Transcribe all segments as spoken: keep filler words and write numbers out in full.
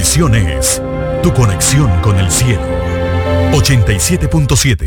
bendición es tu conexión con el cielo. ochenta y siete punto siete.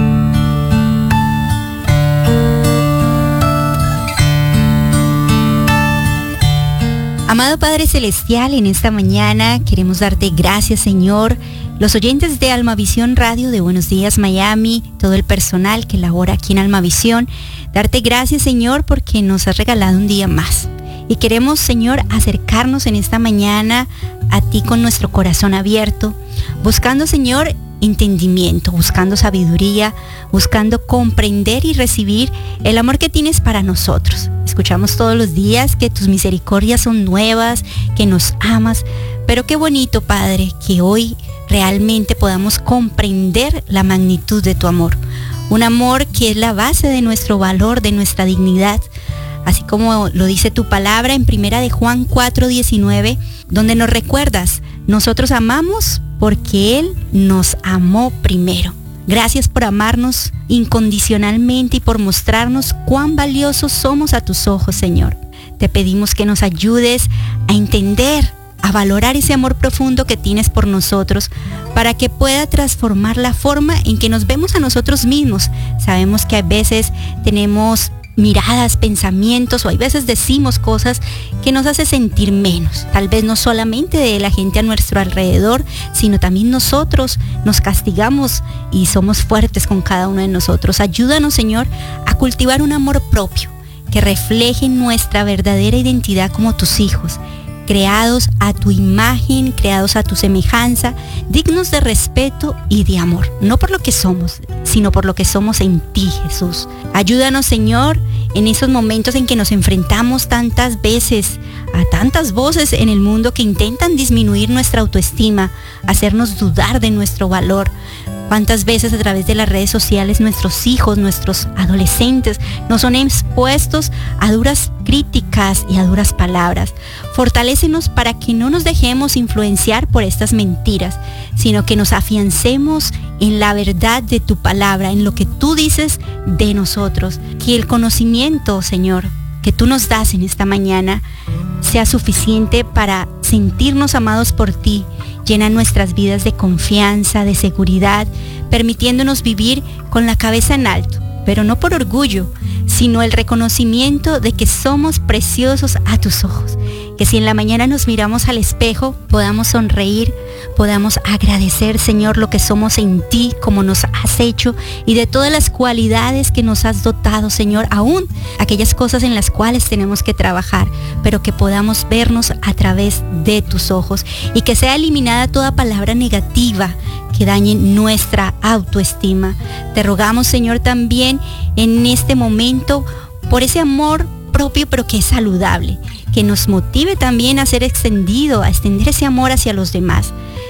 Amado Padre Celestial, en esta mañana queremos darte gracias, Señor. Los oyentes de Almavisión Radio de Buenos Días Miami, todo el personal que labora aquí en Almavisión, darte gracias, Señor, porque nos has regalado un día más. Y queremos, Señor, acercarnos en esta mañana a ti con nuestro corazón abierto, buscando, Señor, entendimiento, buscando sabiduría, buscando comprender y recibir el amor que tienes para nosotros. Escuchamos todos los días que tus misericordias son nuevas, que nos amas, pero qué bonito, Padre, que hoy realmente podamos comprender la magnitud de tu amor. Un amor que es la base de nuestro valor, de nuestra dignidad. Así como lo dice tu palabra en primera de Juan cuatro diecinueve, donde nos recuerdas, nosotros amamos porque Él nos amó primero. Gracias por amarnos incondicionalmente y por mostrarnos cuán valiosos somos a tus ojos, Señor. Te pedimos que nos ayudes a entender, a valorar ese amor profundo que tienes por nosotros, para que pueda transformar la forma en que nos vemos a nosotros mismos. Sabemos que a veces tenemos miradas, pensamientos, o hay veces decimos cosas que nos hace sentir menos, tal vez no solamente de la gente a nuestro alrededor, sino también nosotros nos castigamos y somos fuertes con cada uno de nosotros. Ayúdanos, Señor, a cultivar un amor propio que refleje nuestra verdadera identidad como tus hijos, creados a tu imagen, creados a tu semejanza, dignos de respeto y de amor, no por lo que somos, sino por lo que somos en ti, Jesús. Ayúdanos, Señor, en esos momentos en que nos enfrentamos tantas veces a tantas voces en el mundo que intentan disminuir nuestra autoestima, hacernos dudar de nuestro valor. Cuántas veces a través de las redes sociales nuestros hijos, nuestros adolescentes nos son expuestos a duras críticas y a duras palabras. Fortalécenos para que no nos dejemos influenciar por estas mentiras, sino que nos afiancemos en la verdad de tu palabra, en lo que tú dices de nosotros. Que el conocimiento, Señor, que tú nos das en esta mañana sea suficiente para sentirnos amados por ti. Llena nuestras vidas de confianza, de seguridad, permitiéndonos vivir con la cabeza en alto, pero no por orgullo, sino el reconocimiento de que somos preciosos a tus ojos. Que si en la mañana nos miramos al espejo, podamos sonreír, podamos agradecer, Señor, lo que somos en ti, como nos has hecho, y de todas las cualidades que nos has dotado, Señor, aún aquellas cosas en las cuales tenemos que trabajar, pero que podamos vernos a través de tus ojos, y que sea eliminada toda palabra negativa que dañe nuestra autoestima. Te rogamos, Señor, también en este momento por ese amor propio, pero que es saludable, que nos motive también a ser extendido, a extender ese amor hacia los demás.